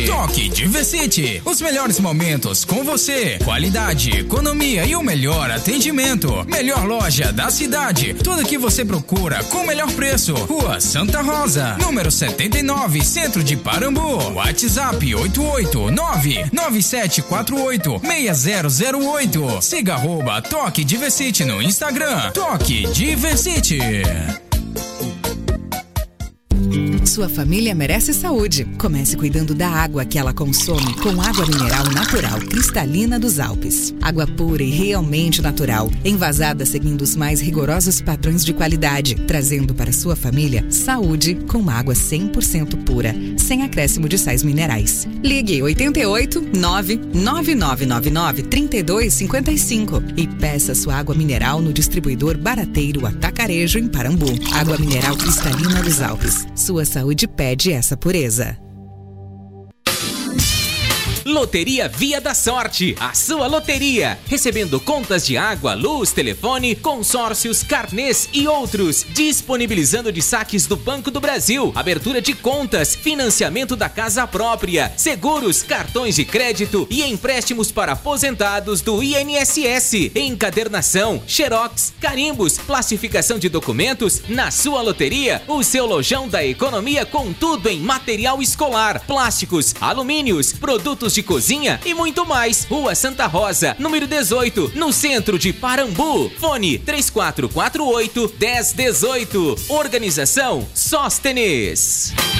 Toque Diversity. Os melhores momentos com você. Qualidade, economia e o melhor atendimento. Melhor loja da cidade. Tudo que você procura com o melhor preço. Rua Santa Rosa, número 79, Centro de Parambu. WhatsApp 88997486008. Siga @Toque Diversity no Instagram. Toque Diversity. Sua família merece saúde. Comece cuidando da água que ela consome com água mineral natural, cristalina dos Alpes. Água pura e realmente natural, envasada seguindo os mais rigorosos padrões de qualidade, trazendo para sua família saúde com água 100% pura, sem acréscimo de sais minerais. Ligue 88 99999 3255 e peça sua água mineral no distribuidor Barateiro Atacarejo em Parambu. Água mineral cristalina dos Alpes. Sua saúde pede essa pureza. Loteria Via da Sorte, a sua loteria, recebendo contas de água, luz, telefone, consórcios, carnês e outros, disponibilizando de saques do Banco do Brasil, abertura de contas, financiamento da casa própria, seguros, cartões de crédito e empréstimos para aposentados do INSS, encadernação, xerox, carimbos, plastificação de documentos. Na sua loteria, o seu lojão da economia com tudo em material escolar, plásticos, alumínios, produtos de cozinha e muito mais. Rua Santa Rosa, número 18, no centro de Parambu. Fone 3448-1018. Organização Sóstenes.